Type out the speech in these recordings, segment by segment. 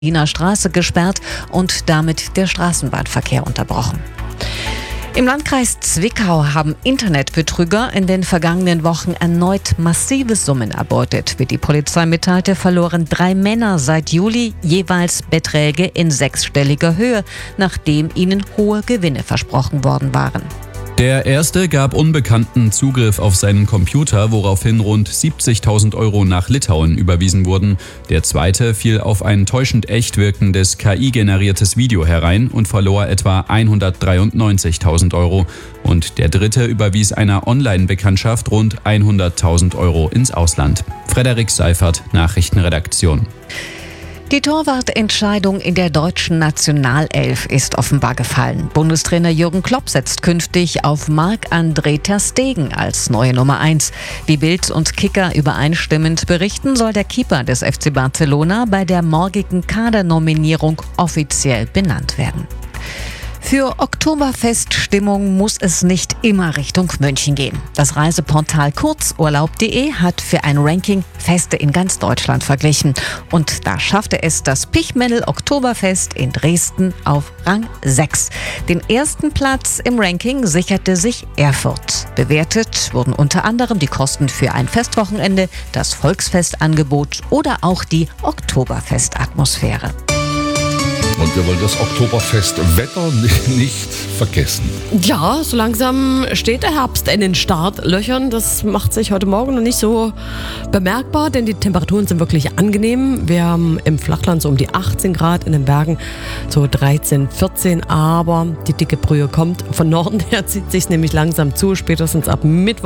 Berliner Straße gesperrt und damit der Straßenbahnverkehr unterbrochen. Im Landkreis Zwickau haben Internetbetrüger in den vergangenen Wochen erneut massive Summen erbeutet. Wie die Polizei mitteilte, verloren 3 Männer seit Juli jeweils Beträge in 6-stelliger Höhe, nachdem ihnen hohe Gewinne versprochen worden waren. Der erste gab Unbekannten Zugriff auf seinen Computer, woraufhin rund 70.000 Euro nach Litauen überwiesen wurden. Der zweite fiel auf ein täuschend echt wirkendes KI-generiertes Video herein und verlor etwa 193.000 Euro. Und der dritte überwies einer Online-Bekanntschaft rund 100.000 Euro ins Ausland. Frederik Seifert, Nachrichtenredaktion. Die Torwartentscheidung in der deutschen Nationalelf ist offenbar gefallen. Bundestrainer Jürgen Klopp setzt künftig auf Marc-André ter Stegen als neue Nummer 1. Wie Bild und Kicker übereinstimmend berichten, soll der Keeper des FC Barcelona bei der morgigen Kadernominierung offiziell benannt werden. Für Oktoberfeststimmung muss es nicht immer Richtung München gehen. Das Reiseportal kurzurlaub.de hat für ein Ranking Feste in ganz Deutschland verglichen. Und da schaffte es das Pichmennel Oktoberfest in Dresden auf Rang 6. Den ersten Platz im Ranking sicherte sich Erfurt. Bewertet wurden unter anderem die Kosten für ein Festwochenende, das Volksfestangebot oder auch die Oktoberfestatmosphäre. Und wir wollen das Oktoberfestwetter nicht vergessen. Ja, so langsam steht der Herbst in den Startlöchern. Das macht sich heute Morgen noch nicht so bemerkbar, denn die Temperaturen sind wirklich angenehm. Wir haben im Flachland so um die 18 Grad, in den Bergen so 13, 14. Aber die dicke Brühe kommt. Von Norden her zieht sich nämlich langsam zu. Spätestens ab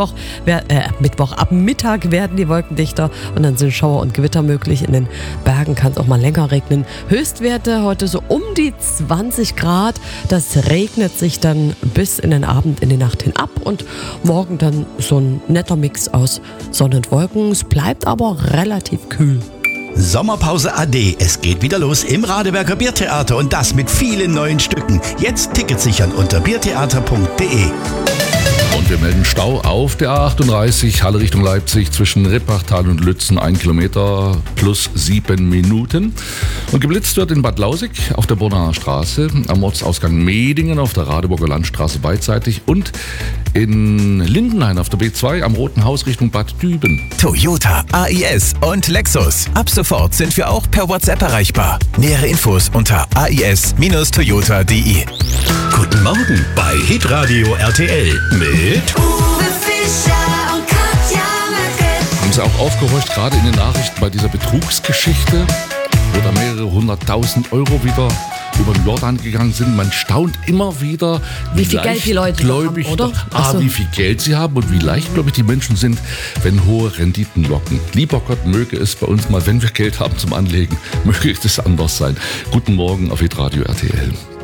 ab Mittag werden die Wolken dichter und dann sind Schauer und Gewitter möglich. In den Bergen kann es auch mal länger regnen. Höchstwerte heute so um die 20 Grad. Das regnet sich dann bis in den Abend, in die Nacht hin ab und morgen dann so ein netter Mix aus Sonne und Wolken. Es bleibt aber relativ kühl. Sommerpause AD. Es geht wieder los im Radeberger Biertheater und das mit vielen neuen Stücken. Jetzt Tickets sichern unter biertheater.de. Und wir melden Stau auf der A38, Halle Richtung Leipzig, zwischen Rippachtal und Lützen, 1 Kilometer plus 7 Minuten. Und geblitzt wird in Bad Lausig auf der Bornaer Straße, am Ortsausgang Medingen auf der Radeburger Landstraße beidseitig und in Lindenhain auf der B2 am Roten Haus Richtung Bad Düben. Toyota, AIS und Lexus. Ab sofort sind wir auch per WhatsApp erreichbar. Nähere Infos unter ais-toyota.de. Guten Morgen bei Hitradio RTL mit Uwe Fischer und Katja Merkel. Haben Sie auch aufgehorcht, gerade in den Nachrichten bei dieser Betrugsgeschichte, wo da mehrere 100.000 Euro wieder über den Jordan gegangen sind. Man staunt immer wieder, wie viel Geld die Leute haben, oder? Wie viel Geld sie haben und wie leichtgläubig die Menschen sind, wenn hohe Renditen locken. Lieber Gott, möge es bei uns mal, wenn wir Geld haben zum Anlegen, möge es anders sein. Guten Morgen auf Hitradio RTL.